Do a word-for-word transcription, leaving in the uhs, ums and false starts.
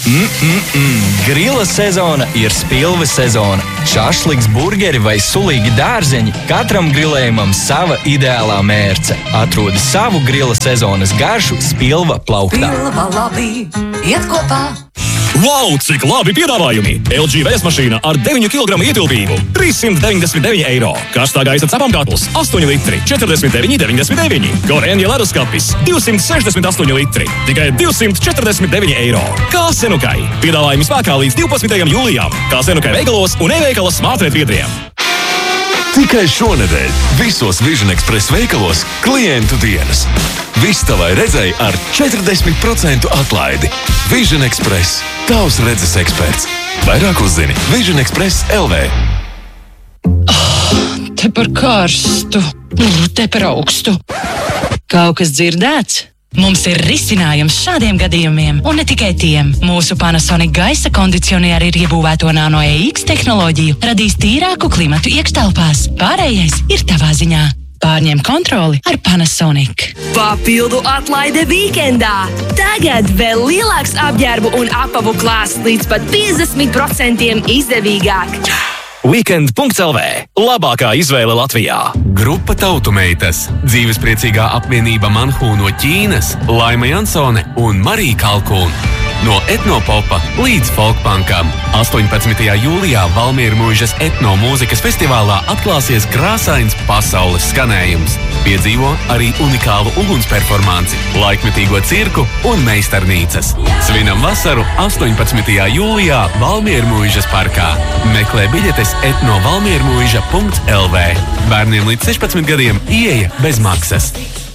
Mm-mm-mm. Grila sezona ir spilves sezona. Šašliks, burgeri vai sulīgi dārzeņi – katram grilējumam sava ideālā mērce. Atrodi savu grila sezonas garšu spilva plauktā. Spilva labi, iet kopā. Wow, cik labi piedāvājumi! L G vēsmašīna ar deviņu kilogramu ietilpību – trīssimt deviņdesmit deviņi eiro. Karstā gaisa cepamkatls – astoņi litri – četrdesmit deviņi deviņdesmit deviņi. Gorenja leduskapis – divsimt sešdesmit astoņi litri – tikai divsimt četrdesmit deviņi eiro. Kā Senukai. Piedāvājumi spēkā līdz divpadsmitajam jūlijam. Kā Senukai veikalos un e-veikala smartret biedriem. Tikai šonedēļ visos Vision Express veikalos klientu dienas. Vistavai redzēji ar četrdesmit procentu atlaidi. Vision Express. Tavs redzes eksperts. Vairāk uzzini Vision Express L V. Oh, te par karstu. Te par augstu. Kaut kas dzirdēts? Mums ir risinājums šādiem gadījumiem, un ne tikai tiem. Mūsu Panasonic gaisa kondicionieri ir iebūvēto Nano E X tehnoloģiju, radīs tīrāku klimatu iekštelpās. Pārējais ir tavā ziņā. Pārņem kontroli ar Panasonic. Papildu atlaide vīkendā. Tagad vēl lielāks apģērbu un apavu klāsts līdz pat piecdesmit procentiem izdevīgāk. Weekend punkts L V. Labākā izvēle Latvijā. Grupa Tautumeitas. Dzīvespriecīgā apvienība Manhu no Ķīnas, Laima Jansone un Marija Kalkūna. No etnopopa līdz folkpankam. astoņpadsmitajā jūlijā Valmieru mūžas etno mūzikas festivālā atklāsies krāsains pasaules skanējums. Piedzīvo arī unikālu uguns performanci, laikmetīgo cirku un meistarnīcas. Svinam vasaru astoņpadsmitajā jūlijā Valmieru mūžas parkā. Meklē biļetes etno valmiermuiža punkts L V. Bērniem līdz sešpadsmit gadiem ieeja bez maksas.